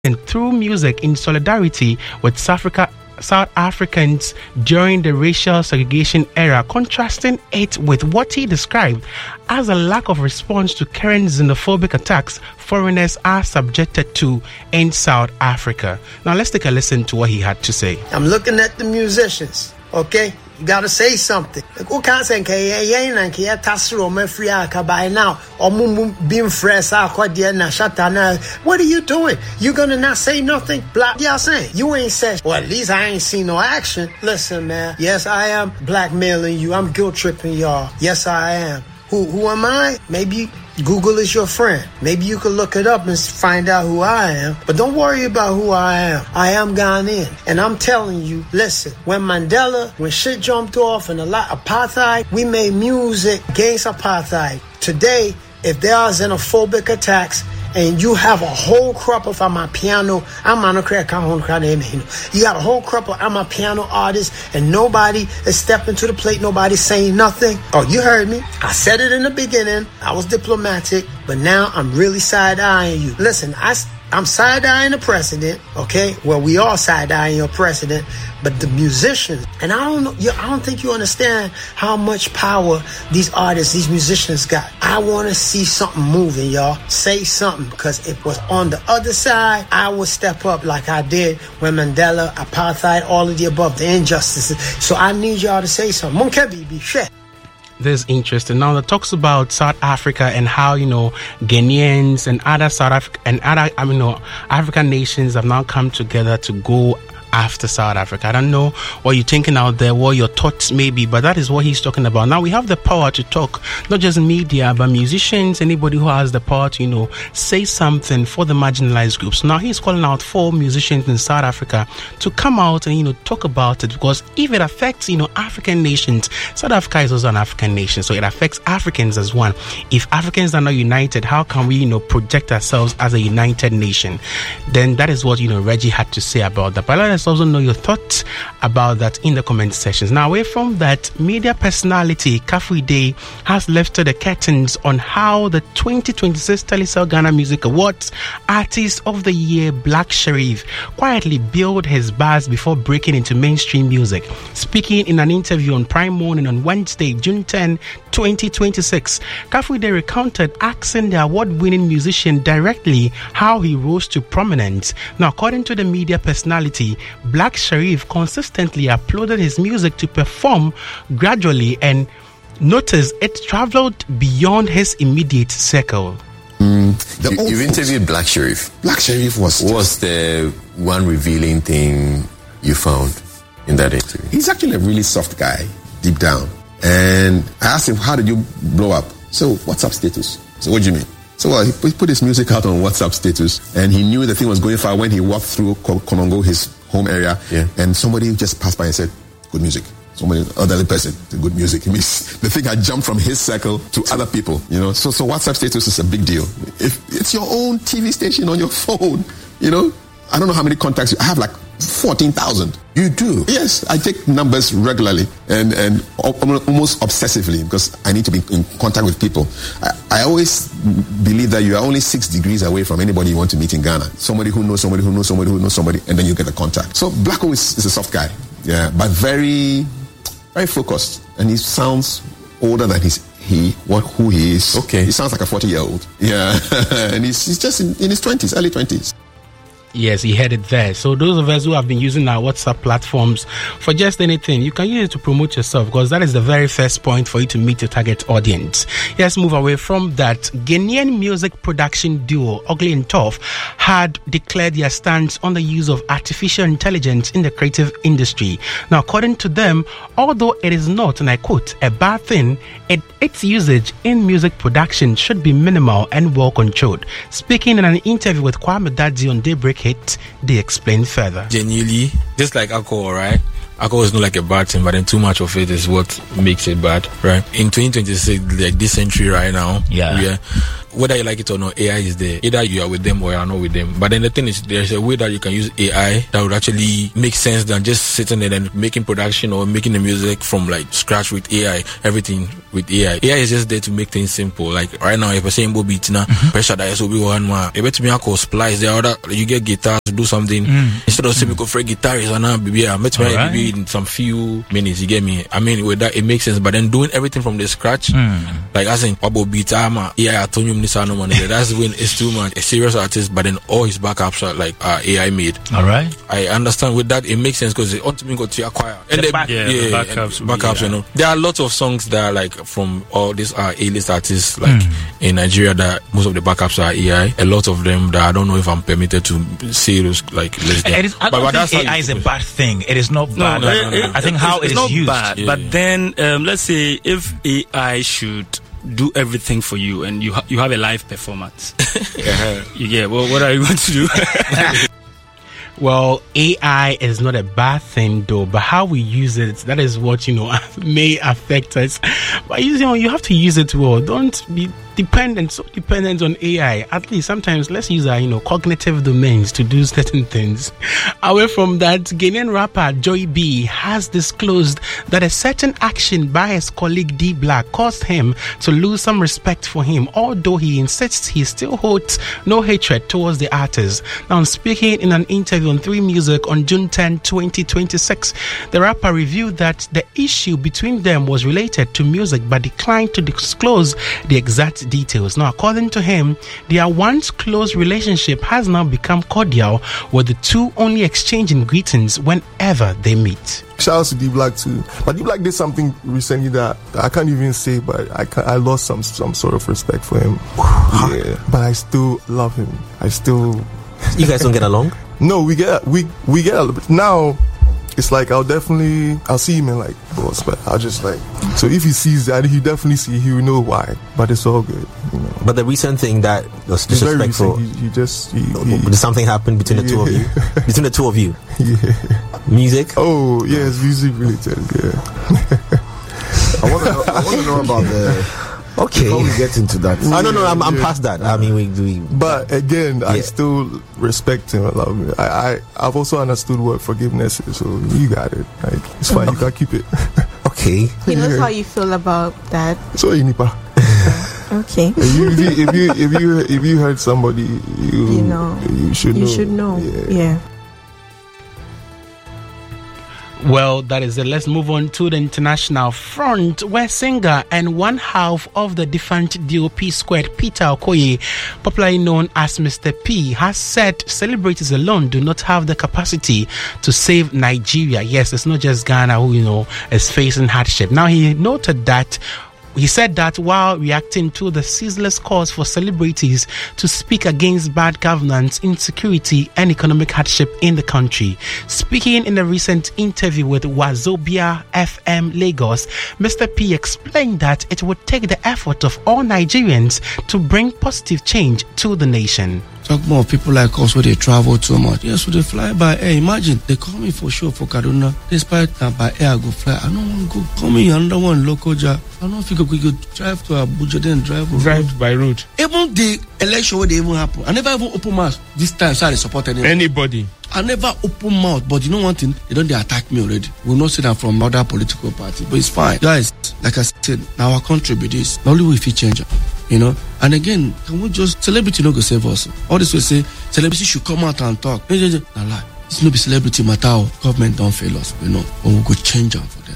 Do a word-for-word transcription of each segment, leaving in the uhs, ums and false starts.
through music in solidarity with South Africa. South Africans during the racial segregation era, contrasting it with what he described as a lack of response to current xenophobic attacks foreigners are subjected to in South Africa. Now let's take a listen to what he had to say. I'm looking at the musicians, okay? You gotta say something. Who can't say by now or being fresh? What are you doing? You gonna not say nothing? Black, y'all saying you ain't said. Well, at least I ain't seen no action. Listen, man. Yes, I am blackmailing you. I'm guilt tripping y'all. Yes, I am. Who who am I? Maybe Google is your friend. Maybe you can look it up and find out who I am. But don't worry about who I am. I am Ghanaian. And I'm telling you, listen, when Mandela, when shit jumped off and a lot of apartheid, we made music against apartheid. Today, if there are xenophobic attacks, and you have a whole crop of Amapiano, you got a whole crop of Amapiano artists, and nobody is stepping to the plate, nobody's saying nothing. Oh, you heard me. I said it in the beginning. I was diplomatic, but now I'm really side-eyeing you. Listen, I, I'm side-eyeing the president, okay? Well, we all side-eyeing your president, but the musicians, and I don't know, I don't think you understand how much power these artists, these musicians got. I want to see something moving, y'all. Say something, because if it was on the other side, I would step up like I did when Mandela, apartheid, all of the above, the injustices. So I need y'all to say something. This is interesting. Now that talks about South Africa and how, you know, Ghanaians and other South Africa and other, I mean, you know, African nations have now come together to go after South Africa. I don't know what you're thinking out there, what your thoughts may be, but that is what he's talking about. Now we have the power to talk, not just media, but musicians, anybody who has the power to, you know, say something for the marginalized groups. Now he's calling out for musicians in South Africa to come out and, you know, talk about it, because if it affects, you know, African nations, South Africa is also an African nation, so it affects Africans as one. If Africans are not united, how can we, you know, project ourselves as a united nation? Then that is what, you know, Reggie had to say about that. But let us also know your thoughts about that in the comment sections. Now, away from that, media personality Kafui Day has lifted the curtains on how the twenty twenty-six Telecel Ghana Music Awards Artist of the Year Black Sherif quietly built his bars before breaking into mainstream music. Speaking in an interview on Prime Morning on Wednesday, June tenth, twenty twenty-six, Kafui Day recounted asking the award-winning musician directly how he rose to prominence. Now, according to the media personality, Black Sherif consistently uploaded his music to perform gradually, and noticed it traveled beyond his immediate circle. Mm, the you, you've interviewed Black Sherif. Black Sherif was what was the one revealing thing you found in that interview? He's actually a really soft guy deep down, and I asked him, how did you blow up? So WhatsApp status. So what do you mean? So well, he put his music out on WhatsApp status, and he knew the thing was going far when he walked through Konongo, his home area, yeah. and somebody just passed by and said, good music. Somebody, elderly person, good music. It means the thing had jumped from his circle to other people, you know. So, so WhatsApp status is a big deal. If it's your own T V station on your phone, you know, I don't know how many contacts you I have, like fourteen thousand. You do? Yes, I take numbers regularly and, and almost obsessively because I need to be in contact with people. I, I always believe that you are only six degrees away from anybody you want to meet in Ghana. Somebody who knows somebody who knows somebody who knows somebody, and then you get a contact. So Blacko is, is a soft guy, yeah, but very, very focused, and he sounds older than his he what who he is. Okay, he sounds like a forty-year-old. Yeah, and he's, he's just in, in his twenties, early twenties. Yes, he had it there. So those of us who have been using our WhatsApp platforms for just anything, you can use it to promote yourself, because that is the very first point for you to meet your target audience. Let's move away from that. Ghanaian music production duo Ugly and Tough had declared their stance on the use of artificial intelligence in the creative industry. Now, according to them, although it is not, and I quote, a bad thing, it, its usage in music production should be minimal and well controlled. Speaking in an interview with Kwame Dadzi on Daybreak Hit, they explain further. Genuinely, just like alcohol, right? Alcohol is not like a bad thing, but then too much of it is what makes it bad, right? In twenty twenty-six, like this century right now, yeah, we are, whether you like it or not, A I is there. Either you are with them or you are not with them. But then the thing is, there's a way that you can use A I that would actually make sense than just sitting there and making production or making the music from like scratch with A I. Everything with A I. A I is just there to make things simple. Like right now, if I say Mbo beat now, pressure that S O B one more. If it's me, I call splice. There other you get guitars to do something mm. instead of saying mm. for guitarists and now baby, I met me right. in some few minutes. You get me? I mean, with that it makes sense. But then doing everything from the scratch, mm. like I saying Abo beat, I'm a A I Atonium Nisano money. That's when it's too much. A serious artist, but then all his backups are like uh, A I made. All right. I understand with that it makes sense because it ultimately got to acquire and the back, yeah, yeah, the backups, backups. Yeah. You know, there are lots of songs that are like from all these uh, A-list artists like mm. in Nigeria that most of the backups are A I. A lot of them that I don't know if I'm permitted to say those like list them. It is, I don't but, but think A I is a bad thing. It is not no, bad. No, no, no, no. I think how it's, it it's is used. Bad, yeah. But then um, let's say if A I should do everything for you and you ha- you have a live performance. yeah. yeah. Well, what are you going to do? Well, A I is not a bad thing though, but how we use it, that is what, you know, may affect us. But you know, you have to use it well. Don't be dependent, so dependent on A I. At least sometimes let's use our, you know, cognitive domains to do certain things. Away from that, Ghanaian rapper Joy B has disclosed that a certain action by his colleague D Black caused him to lose some respect for him, although he insists he still holds no hatred towards the artist. Now, speaking in an interview on Three Music on June tenth, twenty twenty-six, the rapper revealed that the issue between them was related to music but declined to disclose the exact details. Now, according to him, their once close relationship has now become cordial, with the two only exchanging greetings whenever they meet. Shout out to D Black too. But D Black did something recently that I can't even say, but I can, I lost some some sort of respect for him. Yeah, but I still love him. I still. You guys don't get along? No, we get we we get a, now. It's like I'll definitely I'll see him and like boss, but I'll just like so if he sees that, he definitely see he will know why. But it's all good, you know. But the recent thing that was disrespectful, he, he just he, he, did something happen between the yeah. two of you? Between the two of you, yeah. Music. Oh yes, music related. Yeah. I want to know, I want to know about the. Okay. Before we get into that. Oh, no, no, I'm, I'm past that. I mean, we do. But again, yeah. I still respect him. I love him. I, I, I've also understood what forgiveness is, so you got it. Like, it's fine. You can keep it. Okay. He knows how you feel about that. So, Nipa. Okay. If you, if you, if you, if you hurt somebody, you, you know, you should you know. You should know. Yeah. yeah. Well, that is it. Let's move on to the international front, where singer and one half of the defunct D O P Squared, Peter Okoye, popularly known as Mister P, has said celebrities alone do not have the capacity to save Nigeria. Yes, it's not just Ghana who, you know, is facing hardship. Now, he noted that He said that while reacting to the ceaseless calls for celebrities to speak against bad governance, insecurity, and economic hardship in the country. Speaking in a recent interview with Wazobia F M Lagos, Mister P explained that it would take the effort of all Nigerians to bring positive change to the nation. Talk more of people like us where they travel too much. Yes, so they fly by air. Imagine they call me for sure for Kaduna. Despite that by air I go fly. I don't want to go. Call me another one local job. I don't think we could drive to Abuja then drive drive road. by road. Even the election where they even happen, I never even open mouth this time. So I support anyone. Anybody. I never open mouth, but you know one thing, they don't they attack me already. We'll not say that from other political party, but it's fine. Guys, like I said, now our country be this. The only way if we change it, you know. And again, can we just celebrity no go save us? All this will say celebrity should come out and talk. No lie. It's no be celebrity matter. Government don't fail us, you know. But we go change them for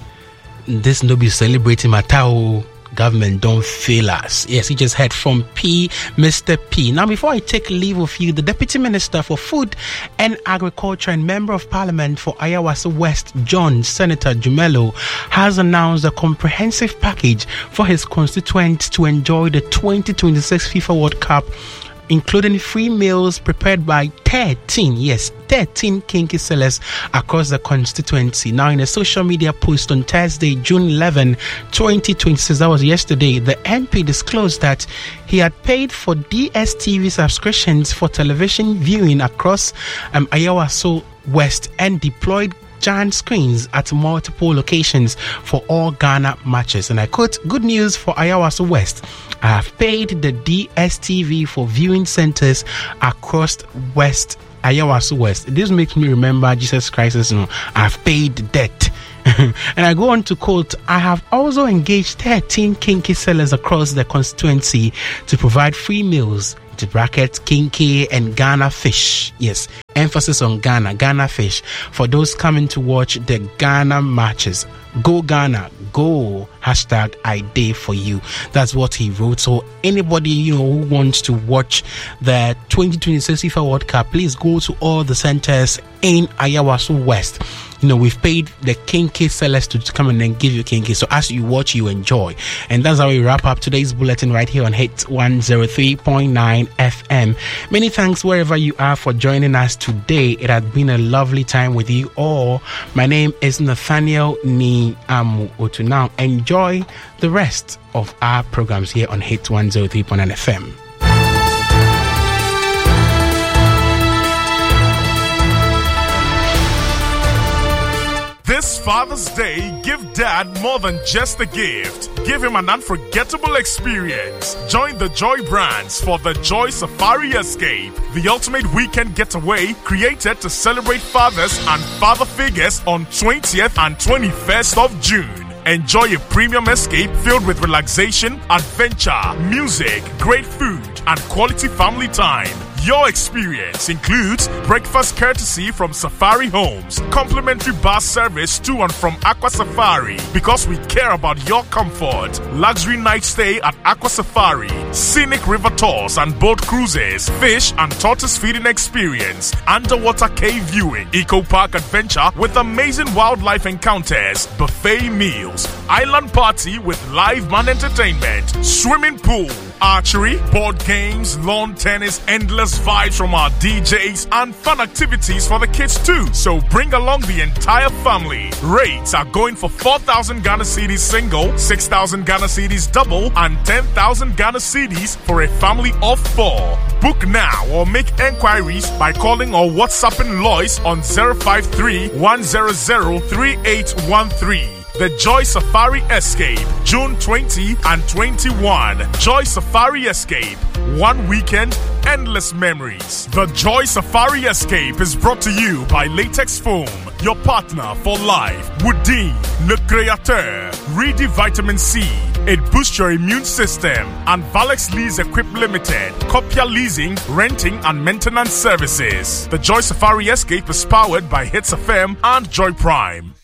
them. This no be celebrity matter. Government don't fail us. Yes, you just heard from P, Mister P. Now, before I take leave of you, the Deputy Minister for Food and Agriculture and Member of Parliament for Ayawaso West, John Senator Jumelo, has announced a comprehensive package for his constituents to enjoy the twenty twenty-six FIFA World Cup, including free meals prepared by thirteen, yes, thirteen kinky sellers across the constituency. Now, in a social media post on Thursday, June eleventh, twenty twenty-six, that was yesterday, the M P disclosed that he had paid for D S T V subscriptions for television viewing across um, Ayawaso West and deployed giant screens at multiple locations for all Ghana matches. And I quote, good news for Ayawaso West. I have paid the D S T V for viewing centers across West, Ayawaso West. This makes me remember Jesus Christ. You know, I've paid debt. And I go on to quote, I have also engaged thirteen kinky sellers across the constituency to provide free meals, to bracket kinky and Ghana fish. Yes, emphasis on Ghana, Ghana fish for those coming to watch the Ghana matches. Go Ghana, go. Hashtag I day for you. That's what he wrote. So anybody, you know, who wants to watch the twenty twenty-six FIFA World Cup, please go to all the centers in Ayawaso West. You know, we've paid the kinky sellers to come and then give you kinky. So as you watch, you enjoy. And that's how we wrap up today's bulletin right here on Hit one oh three point nine F M. Many thanks wherever you are for joining us today. It has been a lovely time with you all. My name is Nathaniel Ni Amu Otu. Now, enjoy the rest of our programs here on Hit one oh three point nine F M. This Father's Day, give Dad more than just a gift. Give him an unforgettable experience. Join the Joy Brands for the Joy Safari Escape, the ultimate weekend getaway created to celebrate fathers and father figures on twentieth and twenty-first of June. Enjoy a premium escape filled with relaxation, adventure, music, great food, and quality family time. Your experience includes breakfast courtesy from Safari Homes, complimentary bus service to and from Aqua Safari because we care about your comfort, luxury night stay at Aqua Safari, scenic river tours and boat cruises, fish and tortoise feeding experience, underwater cave viewing, eco park adventure with amazing wildlife encounters, buffet meals, island party with live band entertainment, swimming pool, archery, board games, lawn tennis, endless vibes from our D Js, and fun activities for the kids too. So bring along the entire family. Rates are going for four thousand Ghana cedis single, six thousand Ghana cedis double, and ten thousand Ghana cedis for a family of four. Book now or make enquiries by calling or WhatsApping Lois on zero five three, one zero zero, three eight one three. The Joy Safari Escape, June twentieth and twenty-first. Joy Safari Escape, one weekend, endless memories. The Joy Safari Escape is brought to you by Latex Foam, your partner for life. Woodin, Le Créateur, Ready Vitamin C. It boosts your immune system. And Valex Lease Equip Limited, Copia Leasing, Renting and Maintenance Services. The Joy Safari Escape is powered by Hits F M and Joy Prime.